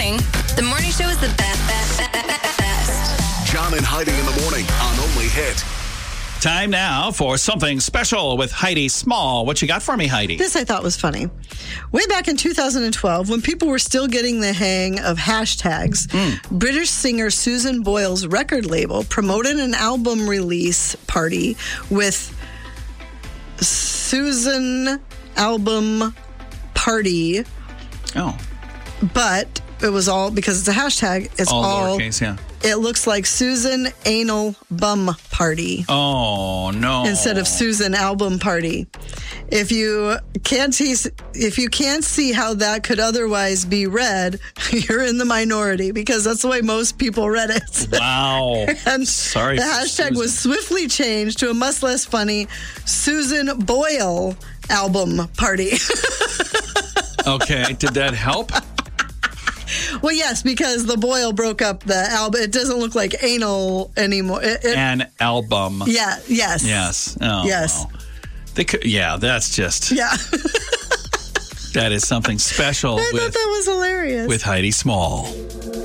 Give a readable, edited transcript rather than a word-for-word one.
morning. The morning show is the best. John and Heidi in the morning on Only Hit. Time now for something special with Heidi Small. What you got for me, Heidi? This I thought was funny. Way back in 2012, when people were still getting the hang of hashtags, British singer Susan Boyle's record label promoted an album release party with Susan Album Party. Oh. But it was all, because it's a hashtag, it's all lowercase, yeah. It looks like Susan Anal Bum Party. Oh, no. Instead of Susan Album Party. If you can't see how that could otherwise be read, you're in the minority, because that's the way most people read it. Wow. And sorry. The hashtag was swiftly changed to a much less funny Susan Boyle Album Party. Okay. Did that help? Well, yes, because the Boyle broke up the album. It doesn't look like anal anymore. An album. Yeah. Yes. Yes. Oh, yes. Wow. They could, yeah, that's just. Yeah. That is something special. I thought that was hilarious. With Heidi Small.